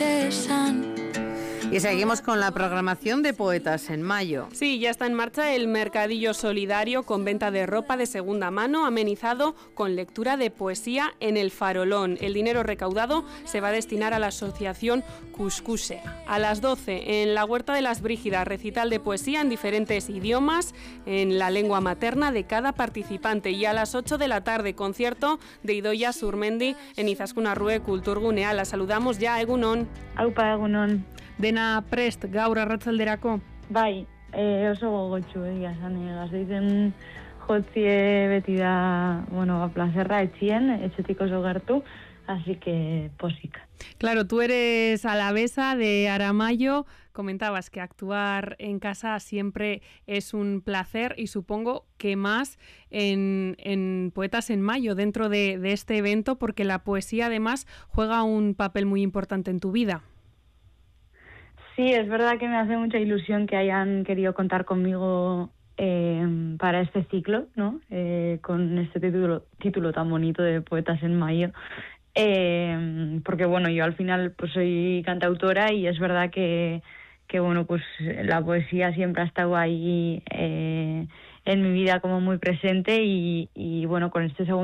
interesan. Y seguimos con la programación de Poetas en Mayo. Sí, ya está en marcha el mercadillo solidario con venta de ropa de segunda mano, amenizado con lectura de poesía en el Farolón. El dinero recaudado se va a destinar a la asociación Cuscuse. A las 12, en la Huerta de las Brígidas, recital de poesía en diferentes idiomas, en la lengua materna de cada participante. Y a las 8 de la tarde, concierto de Idoia Surmendi en Izaskun Arrue Kulturgunea. La saludamos ya, egunon. Aupa, egunon. Dena prest, gaur arratsalderako? Bai, oso gogotsu egia esan, Gasteizen jotzie beti da, plazerra etxien, etxetik oso gertu, así que posik. Claro, tú eres alavesa de Aramayo, comentabas que actuar en casa siempre es un placer y supongo que más en Poetas en Mayo, dentro de este evento, porque la poesía además juega un papel muy importante en tu vida. Sí, es verdad que me hace mucha ilusión que hayan querido contar conmigo para este ciclo, ¿no? Con este título tan bonito de Poetas en Mayo, porque yo al final pues soy cantautora y es verdad que la poesía siempre ha estado ahí en mi vida como muy presente y con este segundo